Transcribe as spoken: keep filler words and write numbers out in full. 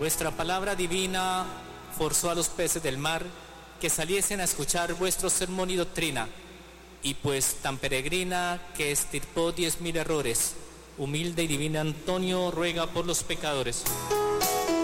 Vuestra palabra divina forzó a los peces del mar que saliesen a escuchar vuestro sermón y doctrina, y pues tan peregrina que estirpó diez mil errores, humilde y divina Antonio ruega por los pecadores.